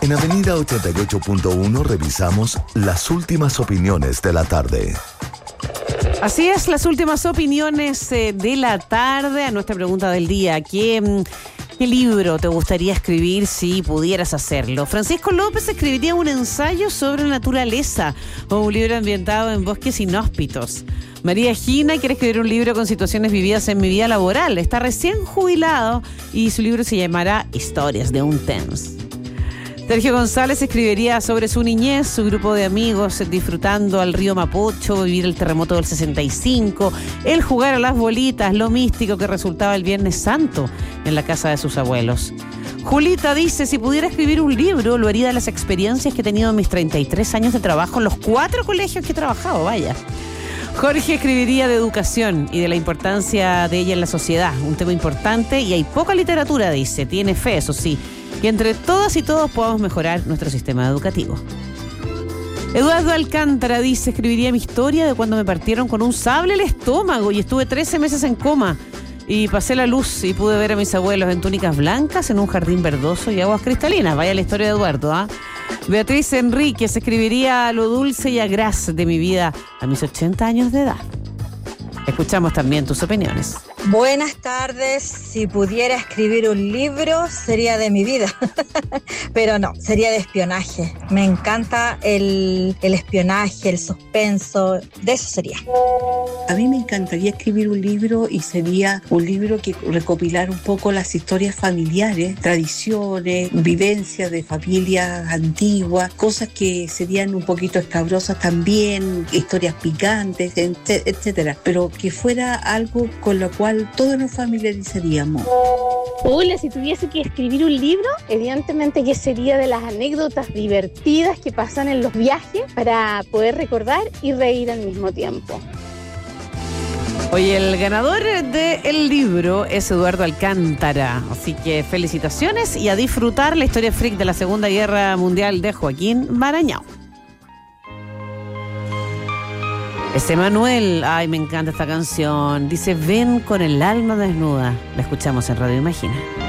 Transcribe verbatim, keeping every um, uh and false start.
En Avenida ochenta y ocho punto uno revisamos las últimas opiniones de la tarde. Así es, las últimas opiniones eh, de la tarde a nuestra pregunta del día. ¿Qué, ¿Qué libro te gustaría escribir si pudieras hacerlo? Francisco López escribiría un ensayo sobre naturaleza o un libro ambientado en bosques inhóspitos. María Gina quiere escribir un libro con situaciones vividas en mi vida laboral. Está recién jubilado y su libro se llamará Historias de un Tens. Sergio González escribiría sobre su niñez, su grupo de amigos, disfrutando al río Mapocho, vivir el terremoto del sesenta y cinco, el jugar a las bolitas, lo místico que resultaba el Viernes Santo en la casa de sus abuelos. Julita dice, si pudiera escribir un libro, lo haría de las experiencias que he tenido en mis treinta y tres años de trabajo en los cuatro colegios que he trabajado, vaya. Jorge escribiría de educación y de la importancia de ella en la sociedad, un tema importante y hay poca literatura, dice, tiene fe, eso sí, que entre todas y todos podamos mejorar nuestro sistema educativo. Eduardo Alcántara dice, escribiría mi historia de cuando me partieron con un sable el estómago y estuve trece meses en coma y pasé la luz y pude ver a mis abuelos en túnicas blancas en un jardín verdoso y aguas cristalinas. Vaya la historia de Eduardo, ¿ah? ¿eh? Beatriz Enríquez escribiría lo dulce y agraz de mi vida a mis ochenta años de edad. Escuchamos también tus opiniones. Buenas tardes. Si pudiera escribir un libro, sería de mi vida. Pero no, sería de espionaje. Me encanta el, el espionaje, el suspenso. De eso sería. A mí me encantaría escribir un libro y sería un libro que recopilar un poco las historias familiares, tradiciones, vivencias de familias antiguas, cosas que serían un poquito escabrosas también, historias picantes, etcétera. Pero que fuera algo con lo cual todos nos familiarizaríamos. Hola, si tuviese que escribir un libro, evidentemente que sería de las anécdotas divertidas que pasan en los viajes para poder recordar y reír al mismo tiempo. Oye, el ganador del libro es Eduardo Alcántara, así que felicitaciones y a disfrutar la historia freak de la Segunda Guerra Mundial de Joaquín Marañao. Ese Manuel, ay, me encanta esta canción. Dice, ven con el alma desnuda. La escuchamos en Radio Imagina.